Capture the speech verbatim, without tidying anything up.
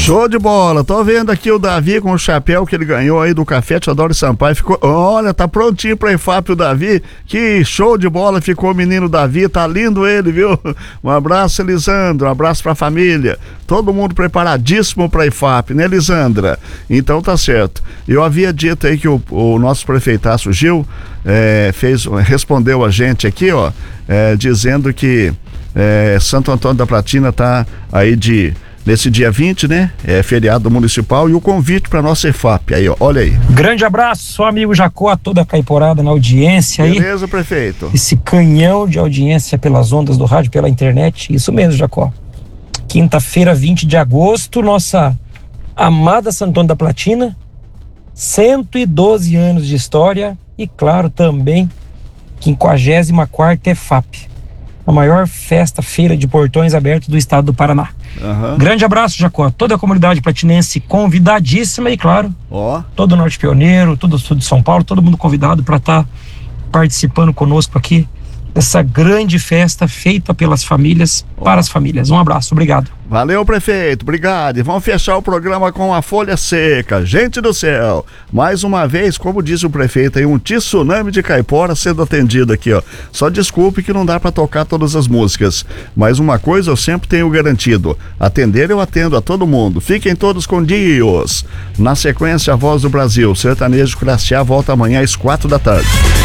Show de bola, tô vendo aqui o Davi com o chapéu que ele ganhou aí do Café Teodoro Sampaio, ficou, olha, tá prontinho pra I F A P o Davi, que show de bola ficou o menino Davi, tá lindo ele, viu? Um abraço, Elisandro, um abraço pra família, todo mundo preparadíssimo pra I F A P, né, Elisandra? Então tá certo. Eu havia dito aí que o, o nosso prefeitaço Gil é, fez, respondeu a gente aqui, ó, é, dizendo que é, Santo Antônio da Platina tá aí de nesse dia vinte, né? É feriado municipal e o convite para nossa I F A P. Aí, ó, olha aí. Grande abraço, amigo Jacó, a toda a caiporada na audiência aí. Beleza, prefeito. Esse canhão de audiência pelas ondas do rádio, pela internet. Isso mesmo, Jacó. Quinta-feira, vinte de agosto, nossa amada Santo Antônio da Platina. cento e doze anos de história e, claro, também quinquagésima quarta I F A P. A maior festa, feira de portões abertos do estado do Paraná. Uhum. Grande abraço, Jacó. Toda a comunidade platinense convidadíssima e, claro, oh. todo o Norte Pioneiro, todo o sul de São Paulo, todo mundo convidado para estar tá participando conosco aqui dessa grande festa feita pelas famílias, oh. para as famílias. Um abraço, obrigado. Valeu, prefeito, obrigado. E vamos fechar o programa com a folha seca. Gente do céu, mais uma vez, como disse o prefeito aí, um tsunami de caipora sendo atendido aqui, ó. Só desculpe que não dá para tocar todas as músicas, mas uma coisa eu sempre tenho garantido: atender eu atendo a todo mundo. Fiquem todos com Deus. Na sequência, a Voz do Brasil, sertanejo Classe A, volta amanhã às quatro da tarde.